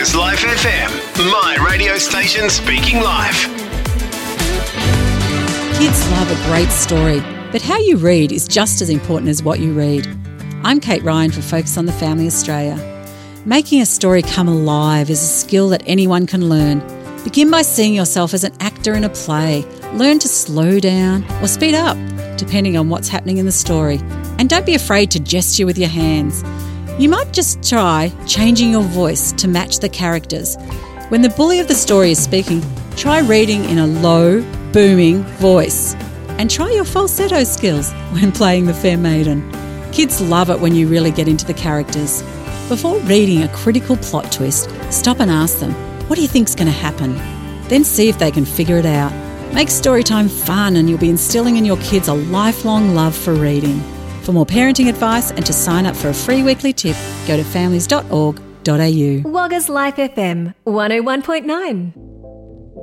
Wagga's Life FM, my radio station speaking life. Kids love a great story, but how you read is just as important as what you read. I'm Kate Ryan for Focus on the Family Australia. Making a story come alive is a skill that anyone can learn. Begin by seeing yourself as an actor in a play. Learn to slow down or speed up, depending on what's happening in the story. And don't be afraid to gesture with your hands. You might just try changing your voice to match the characters. When the bully of the story is speaking, try reading in a low, booming voice. And try your falsetto skills when playing the fair maiden. Kids love it when you really get into the characters. Before reading a critical plot twist, stop and ask them, what do you think's going to happen? Then see if they can figure it out. Make storytime fun and you'll be instilling in your kids a lifelong love for reading. For more parenting advice and to sign up for a free weekly tip, go to families.org.au. Wagga's Life FM 101.9.